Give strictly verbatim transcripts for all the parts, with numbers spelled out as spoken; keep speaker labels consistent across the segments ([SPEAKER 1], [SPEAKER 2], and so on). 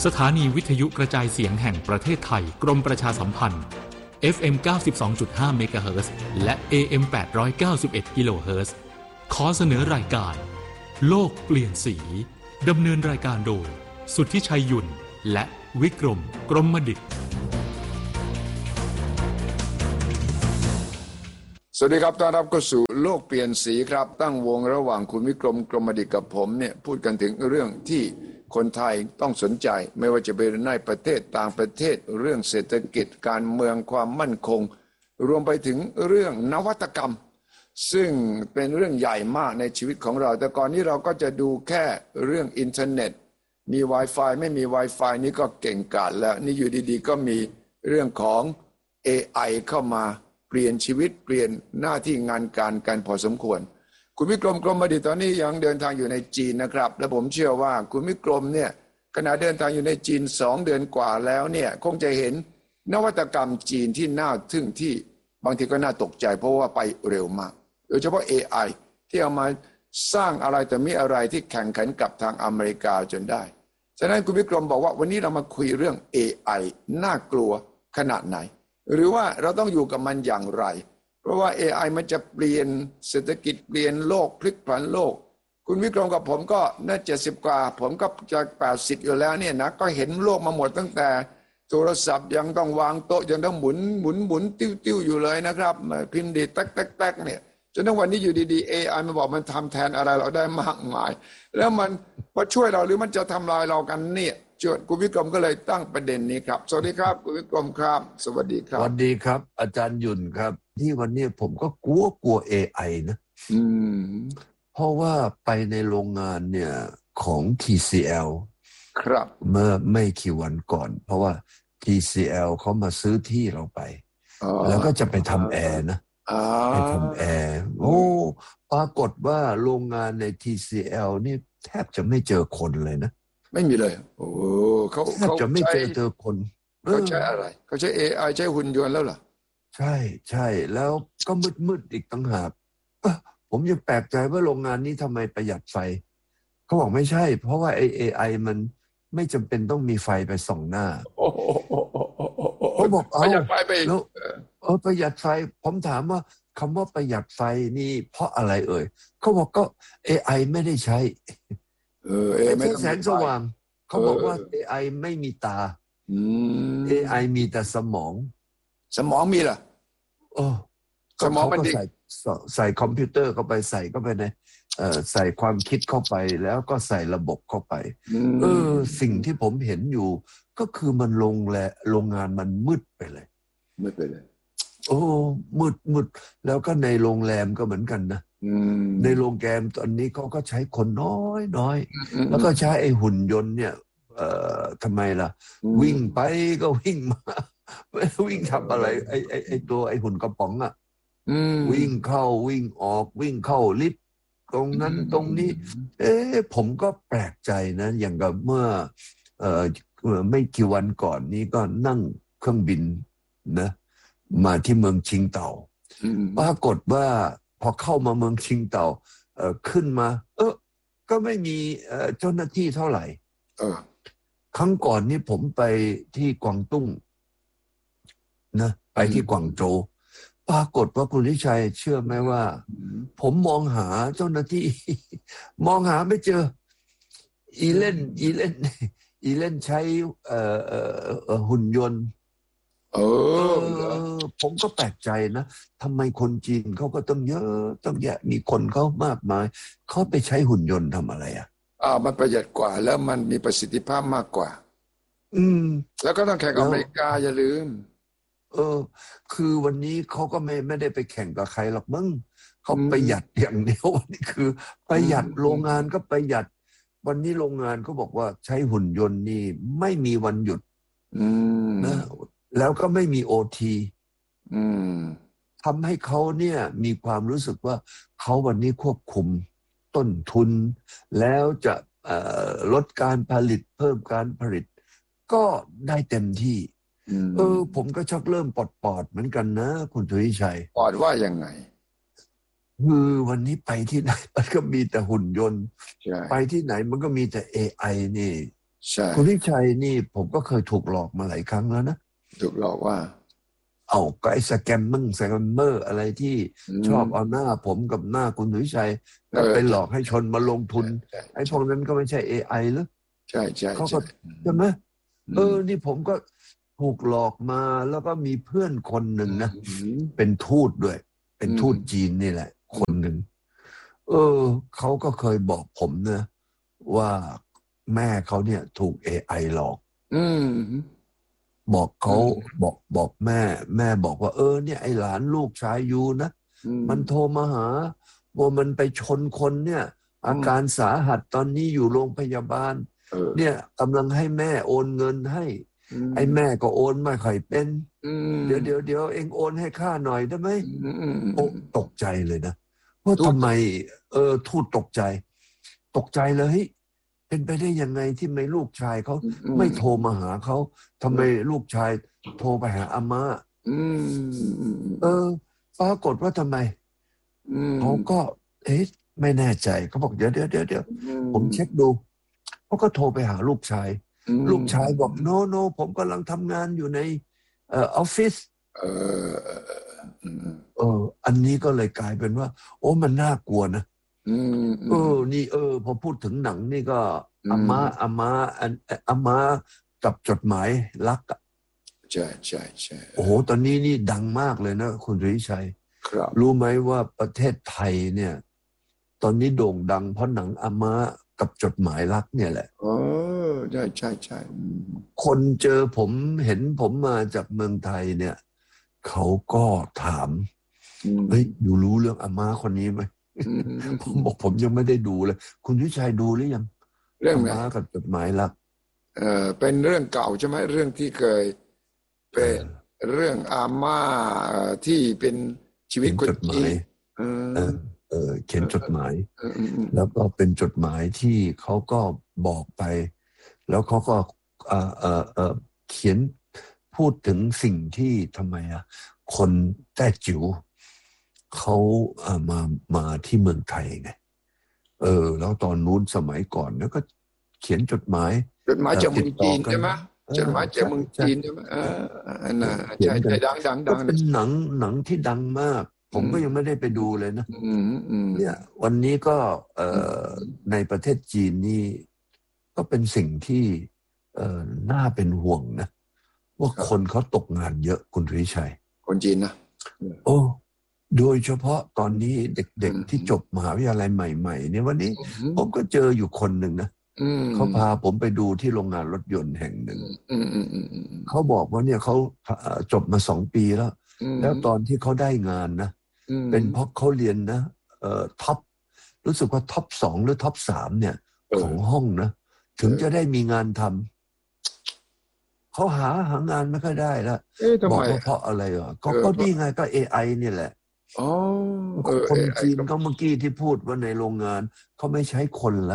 [SPEAKER 1] สถานีวิทยุกระจายเสียงแห่งประเทศไทยกรมประชาสัมพันธ์ เอฟ เอ็ม เก้าสิบสองจุดห้า เมกะเฮิรตซ์ และ เอ เอ็ม แปดร้อยเก้าสิบเอ็ด กิโลเฮิรตซ์ ขอเสนอรายการโลกเปลี่ยนสีดำเนินรายการโดยสุทธิชัยยุ่นและวิกรมกรมดิษฐ์
[SPEAKER 2] สวัสดีครับต้อนรับเข้าสู่โลกเปลี่ยนสีครับตั้งวงระหว่างคุณวิกรมกรมดิษฐ์กับผมเนี่ยพูดกันถึงเรื่องที่คนไทยต้องสนใจไม่ว่าจะเป็นในประเทศต่างประเทศเรื่องเศรษฐกิจการเมืองความมั่นคงรวมไปถึงเรื่องนวัตกรรมซึ่งเป็นเรื่องใหญ่มากในชีวิตของเราแต่ก่อนนี้เราก็จะดูแค่เรื่องอินเทอร์เน็ตมี Wi-Fi ไม่มี Wi-Fi นี่ก็เก่งกาจแล้วนี่อยู่ดีๆก็มีเรื่องของ เอ ไอ เข้ามาเปลี่ยนชีวิตเปลี่ยนหน้าที่งานการกันพอสมควรคุณวิกรมกรมดิษฐ์ตอนนี้ยังเดินทางอยู่ในจีนนะครับและผมเชื่อว่าคุณวิกรมเนี่ยขณะเดินทางอยู่ในจีนสองเดือนกว่าแล้วเนี่ยคงจะเห็นนวัตกรรมจีนที่น่าทึ่งที่บางทีก็น่าตกใจเพราะว่าไปเร็วมากโดยเฉพาะ เอ ไอ ที่เอามาสร้างอะไรแต่มีอะไรที่แข่งขันกับทางอเมริกาจนได้ฉะนั้นคุณวิกรมบอกว่าวันนี้เรามาคุยเรื่อง เอ ไอ น่ากลัวขนาดไหนหรือว่าเราต้องอยู่กับมันอย่างไรเพราะว่า เอ ไอ มันจะเปลี่ยนเศรษฐกิจเปลี่ยนโลกพลิกผันโลกคุณวิกรมกับผมก็น่าเจ็ดสิบกว่าผมก็จะแปดสิบอยู่แล้วเนี่ยนะก็เห็นโลกมาหมดตั้งแต่โทรศัพท์ยังต้องวางโต๊ะยังต้องหมุนหมุนหมุนติ้วๆอยู่เลยนะครับพิมพ์ดีดแต๊กๆๆเนี่ยจนถึงวันนี้อยู่ดีๆ เอ ไอ มันบอกมันทำแทนอะไรเราได้มากมายแล้วมันมาช่วยเราหรือมันจะทำลายเรากันเนี่ยจวดคุณวิกรมก็เลยตั้งประเด็นนี้ครับสวัสดีครับคุณวิกรมครับสวัสดีครับ
[SPEAKER 3] สวัสดีครับอาจารย์ยุ่นครับที่วันนี้ผมก็กลัวกลัว เอ ไอ นะ
[SPEAKER 2] อืม
[SPEAKER 3] เพราะว่าไปในโรงงานเนี่ยของ ที ซี แอล
[SPEAKER 2] ครับ
[SPEAKER 3] เมื่อไม่กี่วันก่อนเพราะว่า ที ซี แอล เขามาซื้อที่เราไปแล้วก็จะไปทำแอร์นะไปทำแอร์โอ้ปรากฏว่าโรงงานใน ที ซี แอล นี่แทบจะไม่เจอคนเลยนะ
[SPEAKER 2] ไม่มีเลยโอ้เขา
[SPEAKER 3] แทบจะไม่เจอเจอคน
[SPEAKER 2] เขาใช้อะไรเขาใช้ เอ ไอ ใช้หุ่นยนต์แล้วเหรอ
[SPEAKER 3] ใช่ใช่แล้วก็มืดๆอีกต่างหากผมยังแปลกใจว่าโรงงานนี้ทำไมประหยัดไฟเขาบอกไม่ใช่เพราะว่าไอ้ เอ ไอ มันไม่จำเป็นต้องมีไฟไปส่องหน้าเขาบอกเอา
[SPEAKER 2] ประหยัดไฟไป
[SPEAKER 3] แล้วเออประหยัดไฟผมถามว่าคำว่าประหยัดไฟนี่เพราะอะไรเอ่ยเขาบอกก็ เอ ไอ ไม่ได้ใช้
[SPEAKER 2] เออเอไม่
[SPEAKER 3] แสงสว่างเขาบอกว่า เอ ไอ ไม่มีตา เอ ไอ มีแต่สมอง
[SPEAKER 2] สมองมีเหรอ
[SPEAKER 3] โอ้สมองมันใส่ใส่คอมพิวเตอร์เข้าไปใส่เข้าไปในเอ่อใส่ความคิดเข้าไปแล้วก็ใส่ระบบเข้าไปเออสิ่งที่ผมเห็นอยู่ก็คือมันโรงแรมโรงงานมันมืดไปเลย
[SPEAKER 2] มืดไปเลย
[SPEAKER 3] โอ้มืดมืดแล้วก็ในโรงแรมก็เหมือนกันนะในโรงแรมตอนนี้เขาก็ใช้คนน้อยน้อยแล้วก็ใช้ไอ้หุ่นยนต์เนี่ยเอ่อทำไมล่ะวิ่งไปก็วิ่งมาวิ่งทำอะไรไอ้ไอ้ไอ้ตัวไอ้หุ่นกระป๋องอ่ะวิ่งเข้าวิ่งออกวิ่งเข้าลิฟต์ตรงนั้นตรงนี้เอ๊ะผมก็แปลกใจนะอย่างกับเมื่อเอ่อไม่กี่วันก่อนนี้ก็นั่งเครื่องบินนะมาที่เมืองชิงเต่าปรากฏว่าพอเข้ามาเมืองชิงเต่าเอ่อขึ้นมาเออก็ไม่มีเอ่อเจ้าหน้าที่เท่าไหร่เออครั้งก่อนนี้ผมไปที่กวางตุ้งนะไปที่กวางโจวปรากฏว่าคุณลิชัยเชื่อไหมว่าผมมองหาเจ้าหน้าที่มองหาไม่เจออีเล่นอีเล่นอีเล่นใช้เอ่อเอ่อหุ่นยนต์เออผมก็แปลกใจนะทำไมคนจีนเขาก็ต้องเยอะต้องแยะมีคนเขามากมายเขาไปใช้หุ่นยนต์ทำอะไรอ่ะ
[SPEAKER 2] อ่ามันประหยัดกว่าแล้วมันมีประสิทธิภาพมากกว่า
[SPEAKER 3] อืม
[SPEAKER 2] แล้วก็ต้องแข่งกับอเมริกาอย่าลืม
[SPEAKER 3] เออคือวันนี้เขาก็ไม่ไม่ได้ไปแข่งกับใครหรอกมึงเขาประหยัดอย่างเดียววันนี้คือประหยัดโรงงานก็ประหยัดวันนี้โรงงานเขาบอกว่าใช้หุ่นยนต์นี่ไม่มีวันหยุดนะแล้วก็ไม่มีโอทีทำให้เขาเนี่ยมีความรู้สึกว่าเขาวันนี้ควบคุมต้นทุนแล้วจะลดการผลิตเพิ่มการผลิตก็ได้เต็มที่เออผมก็ชักเริ่มปอดปอดเหมือนกันนะคุณสุริชัย
[SPEAKER 2] ปอดว่ายังไง
[SPEAKER 3] คือวันนี้ไปที่ไหนมันก็มีแต่หุ่นยนต์ไปที่ไหนมันก็มีแต่ เอ ไอ นี่
[SPEAKER 2] ใช่
[SPEAKER 3] คุณวิชัยนี่ผมก็เคยถูกหลอกมาหลายครั้งแล้วนะ
[SPEAKER 2] ถูกหลอกว่า
[SPEAKER 3] เอาก็ไอ้สแกมมึงสแกมเมอร์อะไรที่ชอบเอาหน้าผมกับหน้าคุณวิชัยแล้วไปหลอกให้ชนมาลงทุนไอ้พวกนั้นก็ไม่ใช่ เอ ไอ หรือ
[SPEAKER 2] ใช่ใช่
[SPEAKER 3] เขาก็ใช่ไหมเออนี่ผมก็ถูกหลอกมาแล้วก็มีเพื่อนคนหนึ่งนะเป็นทูตด้วยเป็นทูตจีนนี่แหละคนหนึ่งเออเขาก็เคยบอกผมนะว่าแม่เขาเนี่ยถูก เอ ไอ หลอก
[SPEAKER 2] อืม
[SPEAKER 3] บอกเขาบอกบอกแม่แม่บอกว่าเออเนี่ยไอ้หลานลูกชายยูนะมันโทรมาหาว่ามันไปชนคนเนี่ยอาการสาหัสตอนนี้อยู่โรงพยาบาลเนี่ยกำลังให้แม่โอนเงินให้ไอ้แม่ก็โอนไม่ค่อยเป็นเดี๋ยวเดี๋ยวเดี๋ยวเองโอนให้ข้าหน่อยได้ไหมโอ้ตกใจเลยนะว่าทำไมเออทูตตกใจตกใจเลยเป็นไปได้ยังไงที่ไม่ลูกชายเขาไม่โทรมาหาเขาทำไมลูกชายโทรไปหาอาม่าเออปรากฏว่าทำไมเขาก็เอ๊ะไม่แน่ใจเขาบอกเดี๋ยวเดี๋ยวเดี๋ยวเดี๋ยวผมเช็คดูเขาก็โทรไปหาลูกชายลูกชายบอกโนโนผมกำลังทำงานอยู่ในเอ่อออฟฟิศเออเอออันนี้ก็เลยกลายเป็นว่าโอ้มันน่ากลัวนะเออนี่เออพอพูดถึงหนังนี่ก็อาม่าอาม่าอาม่ากับจดหมายรักอ่ะ
[SPEAKER 2] ใช่ใช่ใช่
[SPEAKER 3] โอ้โหตอนนี้นี่ดังมากเลยนะคุณสุริชัย
[SPEAKER 2] ครับ
[SPEAKER 3] รู้ไหมว่าประเทศไทยเนี่ยตอนนี้โด่งดังเพราะหนังอาม่ากับจดหมายรักเนี่ยแหละ
[SPEAKER 2] เออใช่ใช่ใช่
[SPEAKER 3] คนเจอผมเห็นผมมาจากเมืองไทยเนี่ยเขาก็ถามเฮ้ยอยู่รู้เรื่องอาม่าคนนี้ไหมผมบอกผมยังไม่ได้ดูเลยคุณวิชัยดูหรือยัง
[SPEAKER 2] เรื่อง
[SPEAKER 3] อาม่ากับจดหมายรัก
[SPEAKER 2] เออเป็นเรื่องเก่าใช่ไหมเรื่องที่เคยเป็นเรื่องอาม่าที่เป็นชีวิตคนจีน
[SPEAKER 3] เออเออเขียนจดหมายแล้วก็เป็นจดหมายที่เขาก็บอกไปแล้วเขาก็เออเออเออเขียนพูดถึงสิ่งที่ทำไมอ่ะคนแต้จิ๋วเขาเอ่อมามาที่เมืองไทยไงเออแล้วตอนนู้นสมัยก่อนแล้วก็เขียนจดหมาย
[SPEAKER 2] จดหมายจากเมืองจีนใช่ไหมจดหมายจากเมืองจีนใช่ไหมเออน่ะใช่ใช่ดังดังดัง
[SPEAKER 3] เป็นหนังหนังที่ดังมากผมก็ยังไม่ได้ไปดูเลยนะเนี่ยวันนี้ก็เอ่อในประเทศจีนนี่ก็เป็นสิ่งที่เอ่อน่าเป็นห่วงนะว่าคนเขาตกงานเยอะคุณวิชัย
[SPEAKER 2] คนจีนนะ
[SPEAKER 3] โอ้โดยเฉพาะตอนนี้เด็กๆที่จบมหาวิทยาลัยใหม่ๆเนี่ยวันนี้ผมก็เจออยู่คนหนึ่งนะเขาพาผมไปดูที่โรงงานรถยนต์แห่งหนึ่งเขาบอกว่าเนี่ยเขาจบมาสองปีแล้วแล้วตอนที่เขาได้งานนะเป็นเพราะเขาเรียนนะเอ่อท็อปรู้สึกว่าท็อปสองหรือท็อปสามเนี่ยของห้องนะถึงจะได้มีงานทำเขาหาหางานไม่ค่อยได้แล้วบอกว่าเพราะอะไรอ่ะก็ก็นี่ไงก็ เอ ไอ นี่แหละคนจีนเขาเมื่อกี้ที่พูดว่าในโรงงานเขาไม่ใช้คนละ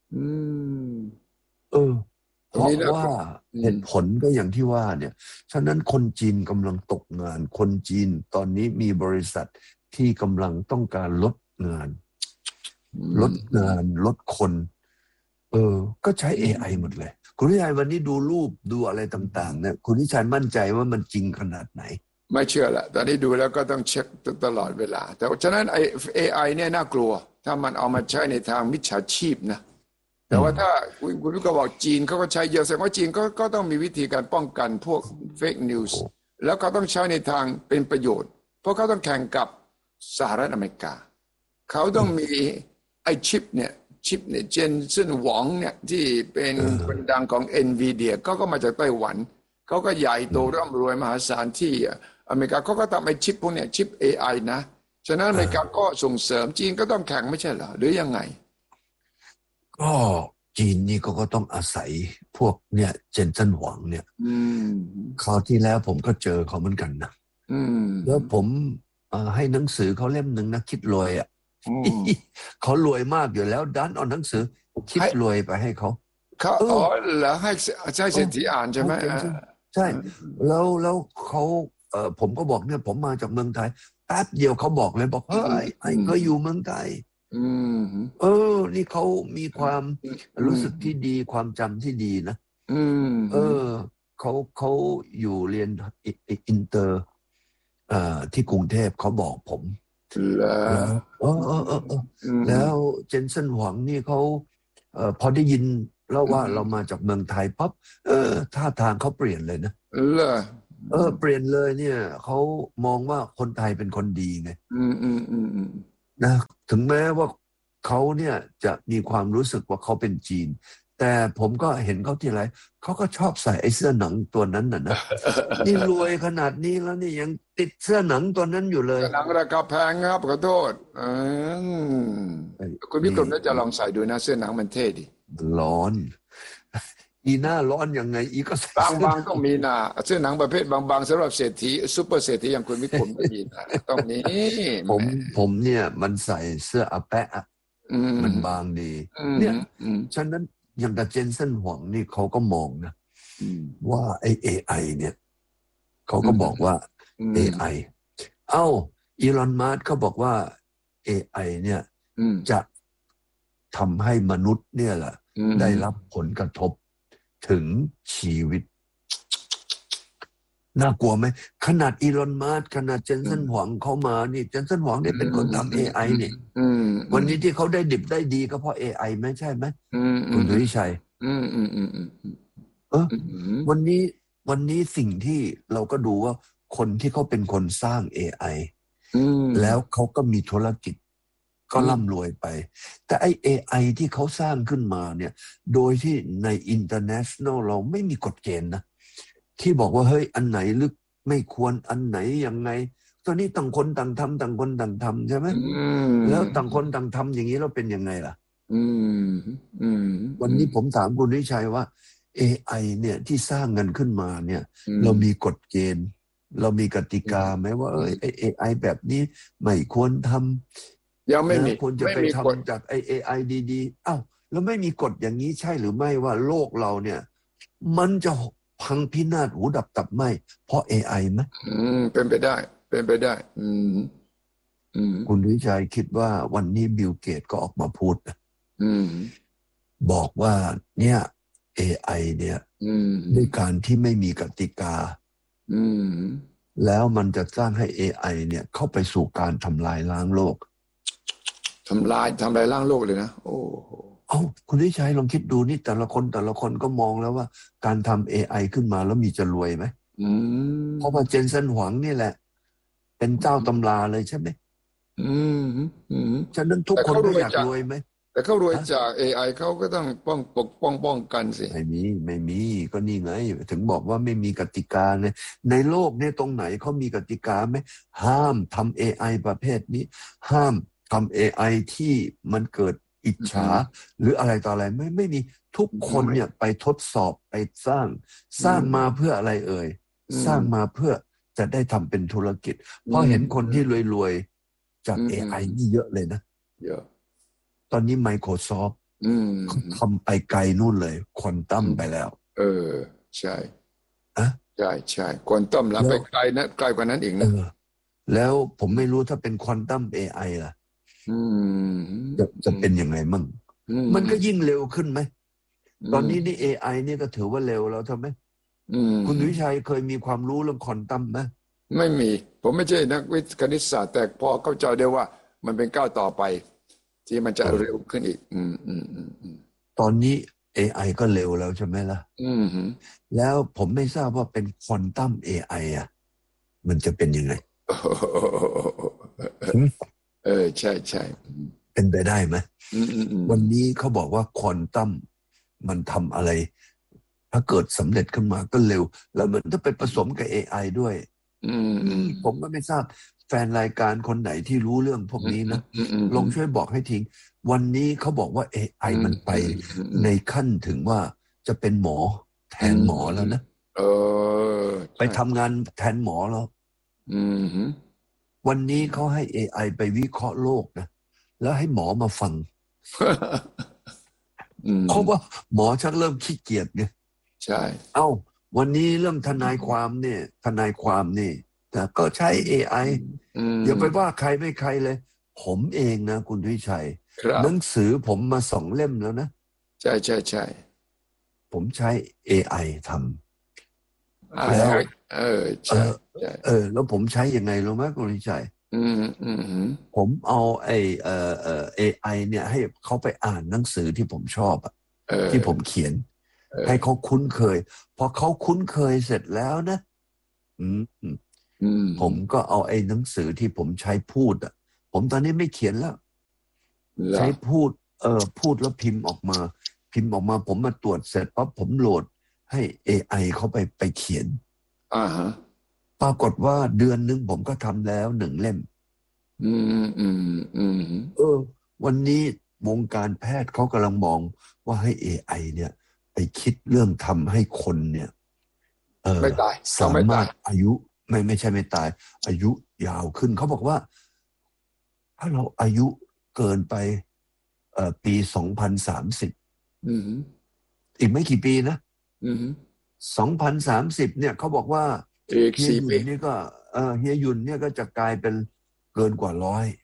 [SPEAKER 3] เออเพราะว่าเหตุผลก็อย่างที่ว่าเนี่ยฉะนั้นคนจีนกำลังตกงานคนจีนตอนนี้มีบริษัทที่กำลังต้องการลดงานลดงานลดคนเออก็ใช้ เอ ไอ หมดเลยคุณวิชัยวันนี้ดูรูปดูอะไรต่างๆเนี่ยคุณวิชัยมั่นใจว่ามันจริงขนาดไหน
[SPEAKER 2] ไม่เชื่อละตอนนี้ดูแล้วก็ต้องเช็คตลอดเวลาแต่ฉะนั้นไอ้ เอ ไอ เนี่ยน่ากลัวถ้ามันเอามาใช้ในทางมิจฉาชีพนะแต่ว่าถ้าคุณคุณก็บอกจีนเขาก็ใช้เยอะแสดงว่าจีนก็ก็ต้องมีวิธีการป้องกันพวกเฟกนิวส์แล้วเขาต้องใช้ในทางเป็นประโยชน์เพราะเขาต้องแข่งกับสหรัฐอเมริกาเขาต้องมีไอ้ชิปเนี่ยชิปเนี่ยเจนเซนหวังเนี่ยที่เป็นคนดังของ Nvidia ก็ก็มาจากไต้หวันเขาก็ใหญ่โตร่ำรวยมหาศาลที่อเมริกาเขาก็ทำไอ้ชิปพวกเนี่ยชิป เอ ไอ นะฉะนั้นอเมริกาก็ส่งเสริมจีนก็ต้องแข่งไม่ใช่เหรอหรือยังไง
[SPEAKER 3] ก็จีนนี่ก็ก็ต้องอาศัยพวกเนี่ยเจนเซนหวังเนี่ยคราวที่แล้วผมก็เจอเขาเหมือนกันนะแล้วผมให้หนังสือเขาเล่มหนึ่งนะคิดรวยอ่ะเขารวยมากอยู่แล้วดันเอาหนังสือคิดรวยไปให้เขา
[SPEAKER 2] เขาอ๋อเหรอให้ใช่เศรษฐีอ่านใช่ไหม
[SPEAKER 3] ใช่แล้วแล้วเขาเออผมก็บอกเนี่ยผมมาจากเมืองไทยแป๊บเดียวเขาบอกเลยบอกเฮ้ยไอ้เคยอยู่เมืองไทย
[SPEAKER 2] อืม
[SPEAKER 3] เออนี่เขามีความรู้สึกที่ดีความจำที่ดีนะ
[SPEAKER 2] อืม
[SPEAKER 3] เออเขาเขาอยู่เรียนอินเตอร์อ่าที่กรุงเทพเขาบอกผมแล้วเออเออเออเออแล้วเจนเซนหวังนี่เขาเอ่อพอได้ยินแล้วว่าเรามาจากเมืองไทยปั๊บเออท่าทางเขาเปลี่ยนเลยนะ
[SPEAKER 2] เหรอ
[SPEAKER 3] เออเปลี่ยนเลยเนี่ยเขามองว่าคนไทยเป็นคนดีไง
[SPEAKER 2] อืมอืมอืมอืม
[SPEAKER 3] นะถึงแม้ว่าเขาเนี่ยจะมีความรู้สึกว่าเขาเป็นจีนแต่ผมก็เห็นเขาทีไรเขาก็ชอบใส่ไอ้เสื้อหนังตัวนั้นน่ะนะนี่รวยขนาดนี้แล้วนี่ยังติดเสื้อหนังตัวนั้นอยู่เลย
[SPEAKER 2] หนังราคาแพงครับขอโทษอืมคุณพี่กรมน่าจะลองใส่ดูนะเสื้อหนังมันเท่ดิ
[SPEAKER 3] ร้อนอีหน้าร้อนยังไงอีก็ใส่
[SPEAKER 2] บางบางต้องมีนะเสื้อหนังประเภทบางๆสำหรับเศรษฐีซุปเปอร์เศรษฐีอย่างคุณวิกรมก็มีนะต้องมี
[SPEAKER 3] ผมผมเนี่ยมันใส่เสื้ออาแปะมันบางดีเนี่ยฉะนั้นอย่างกับเจนเซนหวังนี่เขาก็มองนะว่าไอ้ เอ ไอ เนี่ยเขาก็บอกว่า เอ ไอ เอ้าอีลอนมัสก์เขาบอกว่า เอ ไอ เนี่ยจะทำให้มนุษย์เนี่ยแหละได้รับผลกระทบถึงชีวิตน่ากลัวไหมขนาดอีลอนมัสก์ขนาดเจนเซนหวังเขามานี่เจนเซนหวังเนี่ยเป็นคนทำ เอ ไอ เนี่ยวันนี้ที่เขาได้ดิบได้ดีก็เพราะ เอ ไอ ไม่ใช่ไหมคุณดุริชัยเออวันนี้วันนี้สิ่งที่เราก็ดูว่าคนที่เขาเป็นคนสร้าง เอ ไอ แล้วเขาก็มีธุรกิจก็ร่ำรวยไปแต่ไอ้ เอ ไอ ที่เขาสร้างขึ้นมาเนี่ยโดยที่ใน international เราไม่มีกฎเกณฑ์นะที่บอกว่าเฮ้ยอันไหนลึกไม่ควรอันไหนยังไงตอนนี้ต่างคนต่างทำต่างคนต่างทำใช่ไหมแล้วต่างคนต่างทำอย่างนี้เราเป็นยังไงล่ะวันนี้ผมถามคุณวิชัยว่า เอ ไอ เนี่ยที่สร้างกันขึ้นมาเนี่ยเรามีกฎเกณฑ์เรามีกติกาไหมว่าเออไอ เอ ไอ แบบนี้ไม่ควรทำ
[SPEAKER 2] ยังไม่มี
[SPEAKER 3] ควรจะไปทำจากไอ เอ ไอ ดีๆอ้าวแล้วไม่มีกฎอย่างนี้ใช่หรือไม่ว่าโลกเราเนี่ยมันจะพังพินาศหูดับตับไหมเพราะ เอ ไอ ไหม
[SPEAKER 2] อืมเป็นไปได้เป็นไปได้อืมอืม
[SPEAKER 3] คุณวิชัยคิดว่าวันนี้บิลเกตก็ออกมาพูดนะ
[SPEAKER 2] อืม
[SPEAKER 3] บอกว่าเนี่ย เอ ไอ เนี่ยด้วยการที่ไม่มีกติกา
[SPEAKER 2] อืม
[SPEAKER 3] แล้วมันจะสร้างให้ เอ ไอ เนี่ยเข้าไปสู่การทำลายล้างโลก
[SPEAKER 2] ทำลายทำลายล้างโลกเลยนะโอ้
[SPEAKER 3] เอ้าคุณวิชัยลองคิดดูนี่แต่ละคนแต่ละคนก็มองแล้วว่าการทำ เอ ไอ ขึ้นมาแล้วมีจะรวยไหมเพราะว่าเจนเซนหวังนี่แหละเป็นเจ้าตำราเลยใช่ไหม
[SPEAKER 2] อืมอืม
[SPEAKER 3] ฉะนั้นทุกคนก็อยากรวยไหม
[SPEAKER 2] แต่เขารวยจาก เอ ไอ เขาก็ต้องป้องปกป้องป้องกันสิ
[SPEAKER 3] ไม่มีไม่มีก็นี่ไงถึงบอกว่าไม่มีกติกาไงในโลกนี้ตรงไหนเขามีกติกาไหมห้ามทำ เอ ไอ ประเภทนี้ห้ามทำ เอ ไอ ที่มันเกิดอิจฉาหรืออะไรต่ออะไรไม่ไม่มีทุกคนเนี่ยไปทดสอบไปสร้างสร้างมาเพื่ออะไรเอ่ยสร้างมาเพื่อจะได้ทำเป็นธุรกิจเพราะเห็นคนที่รวยๆจาก เอ ไอ นี่เยอะเลยนะ
[SPEAKER 2] เยอะ
[SPEAKER 3] ตอนนี้ Microsoft เขาทำไปไกลนู่นเลยควอนตัมไปแล้ว
[SPEAKER 2] เออใช่
[SPEAKER 3] อะ
[SPEAKER 2] ใช่ใช่ควอนตัมแล้วไปไกลนะไกลกว่านั้นอีกนะ
[SPEAKER 3] แล้วผมไม่รู้ถ้าเป็นควอนตัม เอ ไอ ล่ะจะจะเป็นยังไงมั่งมันก็ยิ่งเร็วขึ้นไหมตอนนี้นี่ เอ ไอ นี่ก็ถือว่าเร็วแล้วใช่ไหมคุณวิชัยเคยมีความรู้เรื่องควอนตัมไหม
[SPEAKER 2] ไม่มีผมไม่ใช่นักวิทย์คณิตศาสตร์แต่พอเข้าใจได้ว่ามันเป็นก้าวต่อไปที่มันจะเร็วขึ้นอีกอืมอืมอืม
[SPEAKER 3] ตอนนี้ เอ ไอ ก็เร็วแล้วใช่ไหมล่ะ
[SPEAKER 2] อืม
[SPEAKER 3] แล้วผมไม่ทราบว่าเป็นควอนตัม เอ ไอ อ่ะมันจะเป็นยังไง
[SPEAKER 2] เออใช่ใช่
[SPEAKER 3] เป็นไปได้ไหมวันนี้เขาบอกว่าควอนตัมมันทำอะไรถ้าเกิดสำเร็จขึ้นมาก็เร็วแล้วมันต้องไปผสมกับ เอ ไอ ด้วยผมก็ไม่ทราบแฟนรายการคนไหนที่รู้เรื่องพวกนี้นะลองช่วยบอกให้ทิ้งวันนี้เขาบอกว่า เอ ไอ มันไปในขั้นถึงว่าจะเป็นหมอแทนหมอแล้วนะ
[SPEAKER 2] เออ
[SPEAKER 3] ไปทำงานแทนหมอแล้ววันนี้เขาให้ เอ ไอ ไปวิเคราะห์โลกนะแล้วให้หมอมาฟังเพราะว่าหมอชักเริ่มขี้เกียจไง
[SPEAKER 2] ใช่
[SPEAKER 3] เอ้าวันนี้เรื่องทนายความเนี่ยทนายความนี่แต่ก็ใช้ เอ ไอ อย่าไปว่าใครไม่ใครเลยผมเองนะคุณวิชัยหนังสือผมมาสองเล่มแล้วนะ
[SPEAKER 2] ใช่ใช่ใช่
[SPEAKER 3] ผมใช้ เอ ไอ ท
[SPEAKER 2] ำแล้วเออใช่
[SPEAKER 3] เออแล้วผมใช้ยังไงรู้ไหมคุณวิชัย
[SPEAKER 2] อืมอืม
[SPEAKER 3] ผมเอาไอ้เอ่อเอ่อ เอ ไอ เนี่ยให้เขาไปอ่านหนังสือที่ผมชอบอะที่ผมเขียนให้เขาคุ้นเคยพอเขาคุ้นเคยเสร็จแล้วนะอืมผมก็เอาไอ้หนังสือที่ผมใช้พูดอ่ะผมตอนนี้ไม่เขียนแล้วใช้พูดเออพูดแล้วพิมพ์ออกมาพิมพ์ออกมาผมมาตรวจเสร็จปั๊บผมโหลดให้ เอ ไอ เขาไปไปเขียน
[SPEAKER 2] อ่าฮะ
[SPEAKER 3] ปรากฏว่าเดือนนึงผมก็ทำแล้วหนึ่งเล่ม
[SPEAKER 2] อืมอืมอืม
[SPEAKER 3] เออวันนี้วงการแพทย์เขากำลังมองว่าให้ เอ ไอ เนี่ยไปคิดเรื่องทำให้คนเนี่ยเออ
[SPEAKER 2] ไม่ตาย
[SPEAKER 3] สามารถอายุไม่ไม่ใช่ไม่ตายอายุยาวขึ้นเขาบอกว่าถ้าเราอายุเกินไปเอ่อปีสองพันสามสิบอีกไม่กี่ปีนะสองพันสามสิบเนี่ยเขาบอกว่าเฮียยุนนี่ก็เออเฮียยุนเนี่ยก็จะกลายเป็นเกินกว่าร้อย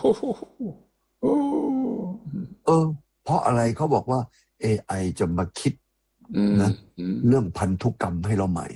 [SPEAKER 3] เออเพราะอะไรเขาบอกว่า เอ ไอ จะมาคิดนะเรื่องพันธุกรรมให้เราใหม่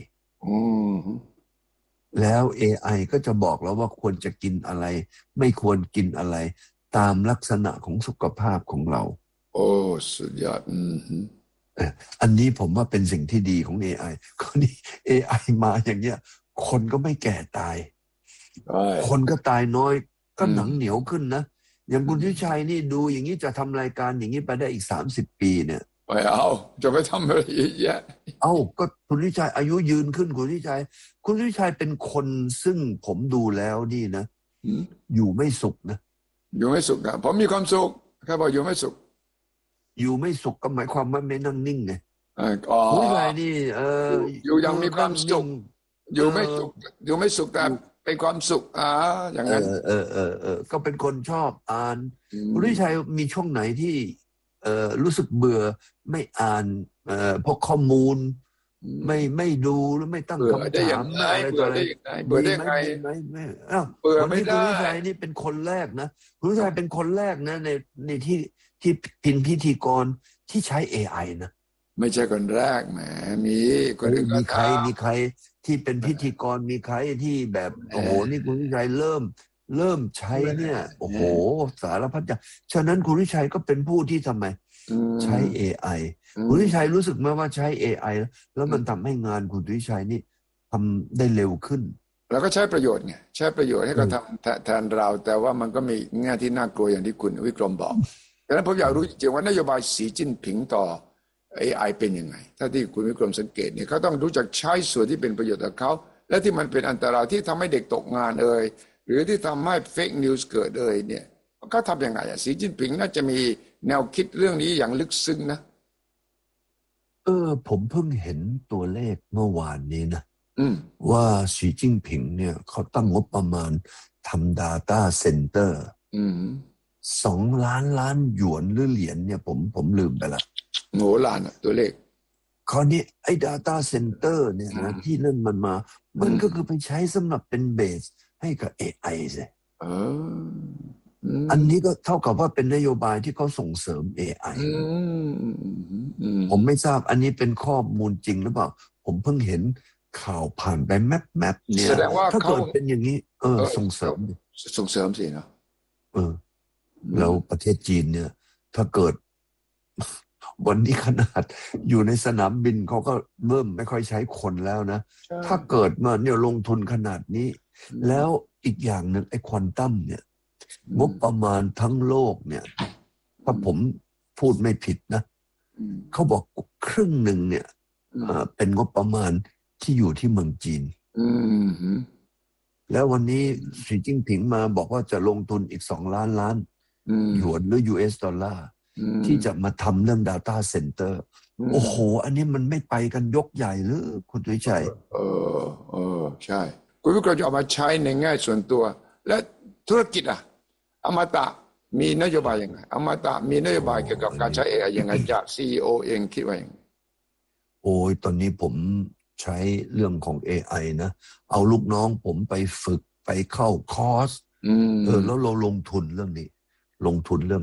[SPEAKER 3] แล้ว เอ ไอ ก็จะบอกเราว่าควรจะกินอะไรไม่ควรกินอะไรตามลักษณะของสุขภาพของเรา
[SPEAKER 2] โอ้สุดยอด
[SPEAKER 3] อันนี้ผมว่าเป็นสิ่งที่ดีของ เอ ไอ คนนี้ เอ ไอ มาอย่างเงี้ยคนก็ไม่แก่ตายคนก็ตายน้อยก็หนังเหนียวขึ้นนะอย่างคุณวิชัยนี่ดูอย่างนี้จะทำรายการอย่างนี้ไปได้อีกสามสิบปีเนี่ย
[SPEAKER 2] ไม่เอาจะไปทำอะไรเยอะแยะ
[SPEAKER 3] เอ้าก็คุณวิชัยอายุยืนขึ้นคุณวิชัยคุณวิชัยเป็นคนซึ่งผมดูแล้วนี่นะอยู่ไม่สุขนะ
[SPEAKER 2] อยู่ไม่สุขนะผมมีความสุขแค่บอกอยู่ไม่สุข
[SPEAKER 3] อยู่ไม่สุขก็หมายความว่าไม่นั่งนิ่งไง
[SPEAKER 2] คุณ
[SPEAKER 3] วิชัยนี่เออ
[SPEAKER 2] อยู่ยังมีความสุขอยู่ไม่สุขอยู่ไม่สุขแต่เป็นความสุขอ่าอย่างนั้น
[SPEAKER 3] เออเออเออก็เป็นคนชอบอ่านคุณวิชัยมีช่วงไหนที่เอ่อรู้สึกเบื่อไม่อ่านเอ่อพวกข้อมูลไม่ไม่ดูแล้วไม่ตั้งคำถามอะไรต่ออะไร
[SPEAKER 2] เบื่อได้ไง
[SPEAKER 3] ไม่ไม่อ้าวเบื่อไม่ได้คุณวิชัยนี่เป็นคนแรกนะคุณวิชัยเป็นคนแรกนะในในที่ที่เป็นพิธีกรที่ใช้ เอ ไอ นะ
[SPEAKER 2] ไม่ใช่คนแรกแหมมีคนอื่น
[SPEAKER 3] มีใครมีใครที่เป็นพิธีกรมีใครที่แบบโอ้โหนี่คุณวิชัยเริ่มเริ่มใช้เนี่ยโอ้โหสารพัดอย่างฉะนั้นคุณวิชัยก็เป็นผู้ที่ทำไมใช้ เอ ไอ คุณวิชัยรู้สึกไหมว่าใช้ เอ ไอ แล้วมันทำให้งานคุณวิชัยนี่ทำได้เร็วขึ้น
[SPEAKER 2] แล้วก็ใช้ประโยชน์ไงใช้ประโยชน์ให้เขาทำแทนเราแต่ว่ามันก็มีแง่ที่น่ากลัวอย่างที่คุณวิกรมบอกดังนั้นผมอยากรู้จริงๆว่านโยบายสีจิ้นผิงต่อ เอ ไอ เป็นยังไงถ้าที่คุณวิกรมสังเกตเนี่ยเขาต้องรู้จักใช้ส่วนที่เป็นประโยชน์กับเขาและที่มันเป็นอันตรายที่ทำให้เด็กตกงานเอ่ยหรือที่ทำให้เฟกนิวส์เกิดเอ่ยเนี่ยเขาทำยังไงอ่ะสีจิ้นผิงน่าจะมีแนวคิดเรื่องนี้อย่างลึกซึ้งนะ
[SPEAKER 3] เออผมเพิ่งเห็นตัวเลขเมื่อวานนี้นะว่าสีจิ้นผิงเนี่ยเขาตั้งงบประมาณทำ Data Center สองล้านล้านหยวนหรือเหรียญเนี่ยผมผมลืมไปละ
[SPEAKER 2] โหล้านตัวเลข
[SPEAKER 3] คราวนี้ไอ้ Data Center เนี่ยนะที่นั่นมันมามันก็คือไปใช้สำหรับเป็นเบสให้กับ เอ ไอ ใช่อันนี้ก็เท่ากับว่าเป็นนโยบายที่เขาส่งเสริม เอ ไอ ผมไม่ทราบอันนี้เป็นข้อมูลจริงหรือเปล่าผมเพิ่งเห็นข่าวผ่านไปแมปแมปเนี่ยถ้าเกิดเป็นอย่างนี้เออส่งเสริม
[SPEAKER 2] ส่งเสริมสิเนาะ
[SPEAKER 3] เออแล้วประเทศจีนเนี่ยถ้าเกิดวันนี้ขนาดอยู่ในสนามบินเขาก็เริ่มไม่ค่อยใช้คนแล้วนะถ้าเกิดมาเนี่ยลงทุนขนาดนี้แล้วอีกอย่างหนึ่งไอ้ควอนตัมเนี่ยงบประมาณทั้งโลกเนี่ยถ้าผมพูดไม่ผิดนะเขาบอกครึ่งหนึ่งเนี่ยเป็นงบประมาณที่อยู่ที่เมืองจีนแล้ววันนี้สีจิ้นผิงมาบอกว่าจะลงทุนอีกสองล้านล้านหยวนหรือ ยู เอส ดอลลาร์ที่จะมาทำเรื่อง Data Center โอ้โหอันนี้มันไม่ไปกันยกใหญ่หรือคุณวิชัย
[SPEAKER 2] เออเออใช่คุณวิกรมจะเอามาใช้ในแง่ส่วนตัวและธุรกิจอ่ะอมตะมีนโยบายยังไงอมตะมีนโยบายเกี่ยวกับการใช้ เอ ไอ ยังไงจาก ซี อี โอ เองคิดว่าอย่างไร
[SPEAKER 3] โอ้ยตอนนี้ผมใช้เรื่องของ เอ ไอ นะเอาลูกน้องผมไปฝึกไปเข้าคอร์สเออแล้วเราลงทุนเรื่องนี้ลงทุนเรื่องนี้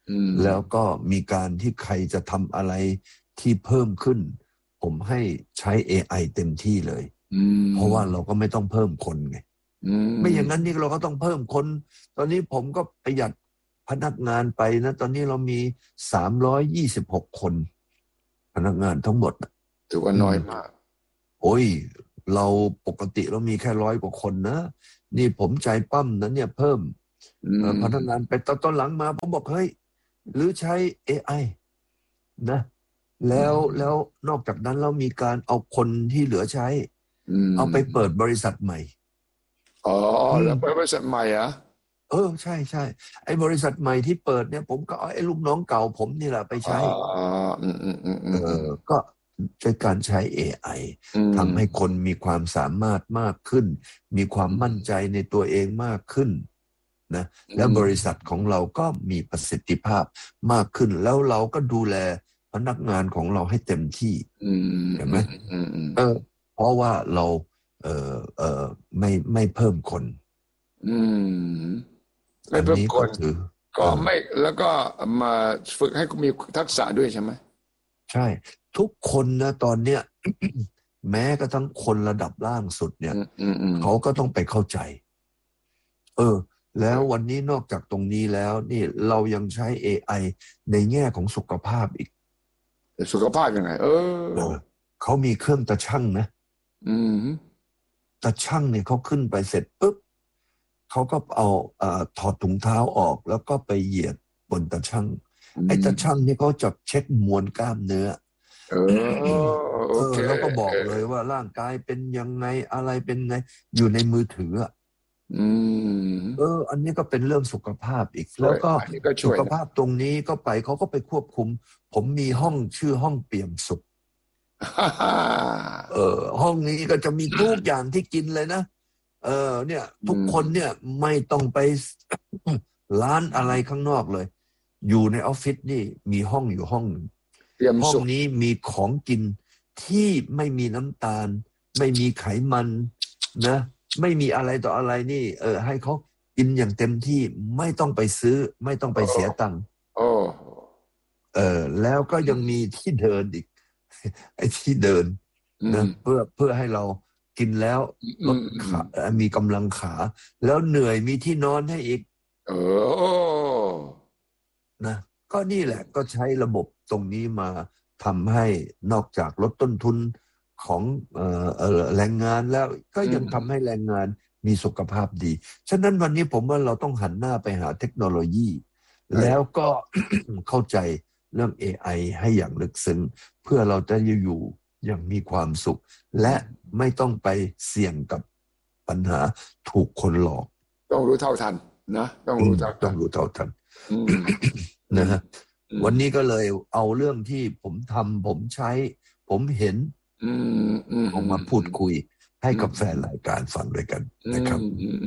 [SPEAKER 3] แล้วก็มีการที่ใครจะทำอะไรที่เพิ่มขึ้นผมให้ใช้ เอ ไอ เต็มที่เลยเพราะว่าเราก็ไม่ต้องเพิ่มคนไงไม่อย่างนั้นนี่เราก็ต้องเพิ่มคนตอนนี้ผมก็ประหยัดพนักงานไปนะตอนนี้เรามีสามร้อยยี่สิบหกคนพนักงานทั้งหมด
[SPEAKER 2] ถือว่าน้อยมาก
[SPEAKER 3] โอ้ยเราปกติเรามีแค่ร้อยกว่าคนนะนี่ผมใจปั้มนะเนี่ยเพิ่มพนักงานไปตอนหลังมาผมบอกเฮ้ยหรือใช้ เอ ไอ นะแล้วแล้วนอกจากนั้นเรามีการเอาคนที่เหลือใช้เอาไปเปิดบริษัทใหม่
[SPEAKER 2] อ๋อแล้วเปิดบริษัทใหม่เหรอ
[SPEAKER 3] เออใช่ใช่ไอ้บริษัทใหม่ที่เปิดเนี่ยผมก็เอาไอ้ลูกน้องเก่าผมนี่แหละไปใช้
[SPEAKER 2] อ๋ออืมอืมอืม
[SPEAKER 3] เออก็ใช้การใช้ เอ ไอ ทำให้คนมีความสามารถมากขึ้นมีความมั่นใจในตัวเองมากขึ้นนะแล้วบริษัทของเราก็มีประสิทธิภาพมากขึ้นแล้วเราก็ดูแลพนักงานของเราให้เต็มที่เห็นไหมเออเพราะว่าเราเออเออไม่ไม่เพิ่มคน
[SPEAKER 2] อืมไม่เพิ่มคนก็ไม่แล้วก็มาฝึกให้มีทักษะด้วยใช่ไหม
[SPEAKER 3] ใช่ทุกคนนะตอนเนี้ย แม้กระทั่งคนระดับล่างสุดเนี่ยเขาก็ต้องไปเข้าใจเออแล้ววันนี้นอกจากตรงนี้แล้วนี่เรายังใช้ เอ ไอ ในแง่ของสุขภาพอีก
[SPEAKER 2] สุขภาพยังไงเออ
[SPEAKER 3] เขามีเครื่องตาชั่งนะ
[SPEAKER 2] อืม
[SPEAKER 3] ตาชั่งเนี่ยเขาขึ้นไปเสร็จปุ๊บเขาก็เอาเอ่อถอดถุงเท้าออกแล้วก็ไปเหยียบบนตาชั่งไอ้ตาชั่งนี่เขาจะเช็คมวลกล้ามเนื้อ
[SPEAKER 2] เออโอเค
[SPEAKER 3] แล้วก็บอกเลยว่าร่างกายเป็นยังไงอะไรเป็นไงอยู่ในมือถืออ่ะ
[SPEAKER 2] อืม
[SPEAKER 3] เอออันนี้ก็เป็นเรื่องสุขภาพอีกแล้วก็สุขภาพตรงนี้ก็ไปเขาก็ไปควบคุมผมมีห้องชื่อห้องเปี่ยมสุขเออห้องนี้ก็จะมีทุกอย่างที่กินเลยนะเออเนี่ยทุกคนเนี่ยไม่ต้องไปร้านอะไรข้างนอกเลยอยู่ในออฟฟิศนี่มีห้องอยู่ห้องนึงห้องนี้มีของกินที่ไม่มีน้ำตาลไม่มีไขมันนะไม่มีอะไรต่ออะไรนี่เออให้เขากินอย่างเต็มที่ไม่ต้องไปซื้อไม่ต้องไปเสียตังค์เออแล้วก็ยังมีที่เดินอีกไอ้ที่เดินนะเพื่อเพื่อให้เรากินแล้วลดขามีกำลังขาแล้วเหนื่อยมีที่นอนให้อีก
[SPEAKER 2] เออ
[SPEAKER 3] นะก็นี่แหละก็ใช้ระบบตรงนี้มาทำให้นอกจากลดต้นทุนของเอ่อเอ่อแรงงานแล้วก็ยังทำให้แรงงานมีสุขภาพดีฉะนั้นวันนี้ผมว่าเราต้องหันหน้าไปหาเทคโนโลยีแล้วก็ เข้าใจเรื่อง เอ ไอ ให้อย่างลึกซึ้งเพื่อเราจะอยู่อย่างมีความสุขและไม่ต้องไปเสี่ยงกับปัญหาถูกคนหลอก
[SPEAKER 2] ต้องรู้เท่าทันนะต้องรู้เท่า
[SPEAKER 3] ต้องรู้เท่าทันนะฮะวันนี้ก็เลยเอาเรื่องที่ผมทำผมใช้ผมเห็นออกมาพูดคุยให้กับแฟนรายการฟังด้วยกันนะครับ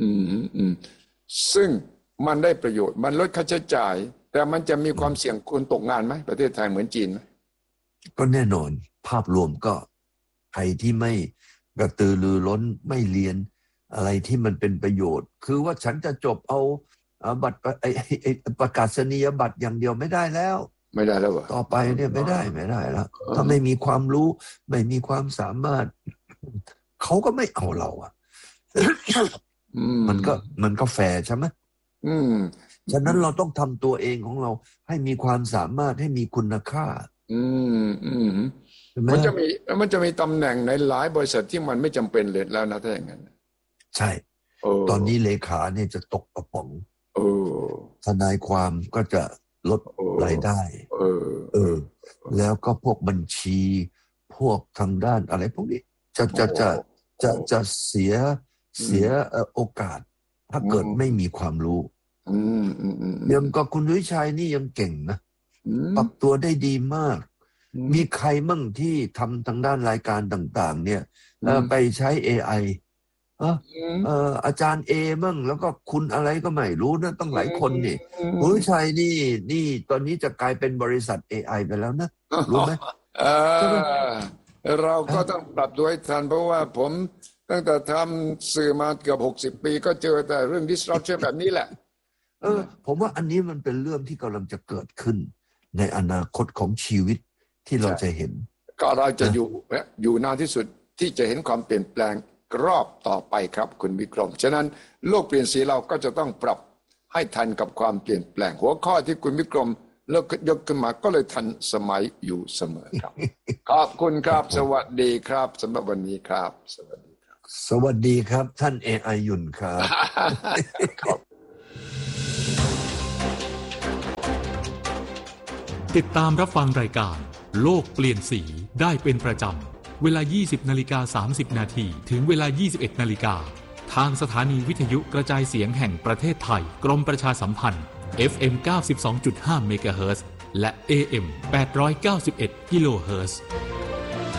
[SPEAKER 2] ซึ่งมันได้ประโยชน์มันลดค่าใช้จ่ายแต่มันจะมีความเสี่ยงคนตกงานไหมประเทศไทยเหมือนจีนไหม
[SPEAKER 3] ก็แน่นอนภาพรวมก็ใครที่ไม่กระตือรือร้นไม่เรียนอะไรที่มันเป็นประโยชน์คือว่าฉันจะจบเอาบัตรไอ้ไอ้ประกาศนียบัตรอย่างเดียวไม่ได้แล้ว
[SPEAKER 2] ไม่ได้แล้ว
[SPEAKER 3] ต่อไปเนี่ยไม่ได้ไม่ได้แล้วถ้าไม่มีความรู้ไม่มีความสามารถเขาก็ไม่เอาเราอ่ะมันก็มันก็แฟร์ใช่ไหมฉะนั้นเราต้องทำตัวเองของเราให้มีความสามารถให้มีคุณค่า
[SPEAKER 2] อืมอืมมันจะมีมันจะมีตำแหน่งในหลายบริษัทที่มันไม่จำเป็นเลยแล้วนะถ้าอย่างนั้น
[SPEAKER 3] ใช่ตอนนี้เลขาเนี่ยจะตกกระป๋องทนายความก็จะลดรายได้เออเออแล้วก็พวกบัญชีพวกทางด้านอะไรพวกนี้จะจะจะจะจะเสียเสียโอกาสถ้าเกิดไม่มีความรู้ยังกับคุณวิชัยนี่ยังเก่งนะปรับตัวได้ดีมากมีใครมั่งที่ทำทางด้านรายการต่างๆเนี่ยไปใช้ เอ ไอ เออเอออาจารย์เอมั่งแล้วก็คุณอะไรก็ไม่รู้นะต้องหลายคนนี่คุณวิชัยนี่นี่ตอนนี้จะกลายเป็นบริษัท เอ ไอ ไปแล้วนะรู้ไหม
[SPEAKER 2] เราก็ต้องปรับตัวให้ทันเพราะว่าผมตั้งแต่ทำสื่อมาเกือบหกสิบปีก็เจอแต่เรื่อง disruption แบบนี้แหละ
[SPEAKER 3] เออผมว่าอันนี้มันเป็นเรื่องที่กำลังจะเกิดขึ้นในอนาคตของชีวิตที่เราจะเห็น
[SPEAKER 2] ก็เราจะอยู่อยู่นานที่สุดที่จะเห็นความเปลี่ยนแปลงรอบต่อไปครับคุณวิกรมฉะนั้นโลกเปลี่ยนสีเราก็จะต้องปรับให้ทันกับความเปลี่ยนแปลงหัวข้อที่คุณวิกรมเลิกยกขึ้นมาก็เลยทันสมัยอยู่เสมอครับขอบคุณครับสวัสดีครับสำหรับวันนี้ครับสวัสดีครับ
[SPEAKER 3] สวัสดีครับท่าน เอ ไอ ยุ่นครับ
[SPEAKER 1] ติดตามรับฟังรายการโลกเปลี่ยนสีได้เป็นประจำเวลา ยี่สิบนาฬิกาสามสิบนาที ถึงเวลา ยี่สิบเอ็ดนาฬิกาทางสถานีวิทยุกระจายเสียงแห่งประเทศไทยกรมประชาสัมพันธ์ เอฟ เอ็ม เก้าสิบสองจุดห้า เมกะเฮิรตซ์และ เอ เอ็ม แปดร้อยเก้าสิบเอ็ด กิโลเฮิรตซ์